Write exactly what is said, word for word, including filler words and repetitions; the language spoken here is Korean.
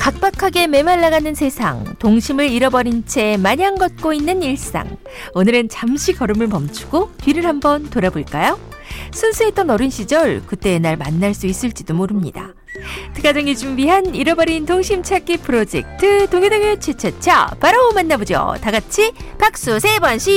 각박하게 메말라가는 세상, 동심을 잃어버린 채 마냥 걷고 있는 일상. 오늘은 잠시 걸음을 멈추고 뒤를 한번 돌아볼까요? 순수했던 어린 시절, 그때의 날 만날 수 있을지도 모릅니다. 특가정이 준비한 잃어버린 동심 찾기 프로젝트 동요동요 차차차 바로 만나보죠. 다 같이 박수 세 번 시